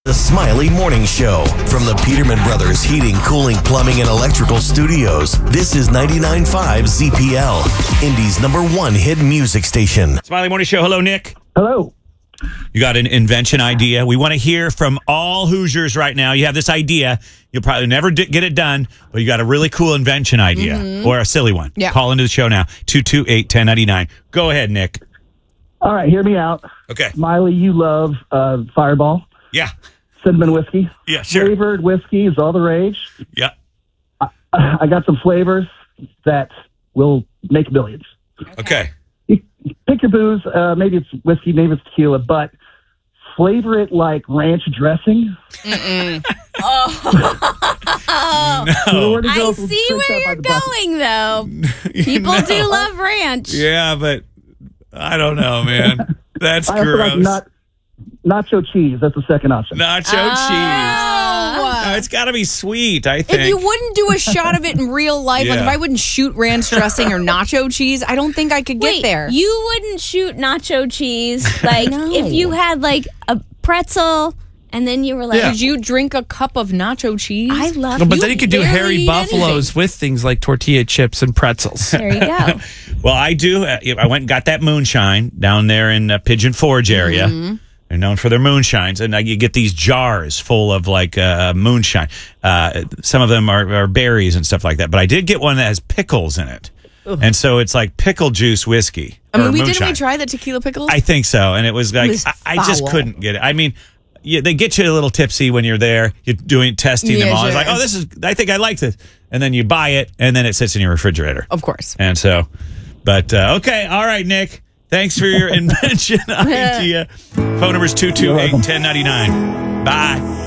The Smiley Morning Show from the Peterman Brothers Heating, Cooling, Plumbing, and Electrical Studios. This is 99.5 ZPL, Indy's #1 hit music station. Smiley Morning Show. Hello, Nick. Hello. You got an invention idea. We want to hear from all Hoosiers right now. You have this idea. You'll probably never get it done, but you got a really cool invention idea or a silly one. Yeah. Call into the show now, 228-1099. Go ahead, Nick. All right, hear me out. Okay. Smiley, you love Fireball, Yeah. cinnamon whiskey. Yeah, sure. Flavored whiskey is all the rage. Yeah. I got some flavors that will make millions. Okay. You pick your booze. Maybe it's whiskey, maybe it's tequila, but flavor it like ranch dressing. No. I see where you're going, though. People do love ranch. Yeah, but I don't know, man. That's I also gross. like nacho cheese. That's the second option. Nacho cheese. No, it's got to be sweet, I think. If you wouldn't do a shot of it in real life, like Yeah. if I wouldn't shoot ranch dressing or nacho cheese, I don't think I could get Wait, there. you wouldn't shoot nacho cheese? Like, No. if you had, like, a pretzel and then you were like, Did you drink a cup of nacho cheese? I love No, but then you could do barely hairy eat buffaloes with things like tortilla chips and pretzels. There you go. Well, I do. I went and got that moonshine down there in Pigeon Forge area. Mm-hmm. They're known for their moonshines, and you get these jars full of like moonshine. Some of them are berries and stuff like that. But I did get one that has pickles in it, and so it's like pickle juice whiskey. I mean, or didn't moonshine. we try the tequila pickles? I think so, and it was like It was I just foul. couldn't get it. I mean, they get you a little tipsy when you're there. You're doing testing them Yeah, all. It's sure. like, oh, this is. I think I like this, and then you buy it, and then it sits in your refrigerator. Of course. And so, but okay, all right, Nick. Thanks for your invention idea. Phone number is 228-1099. Bye.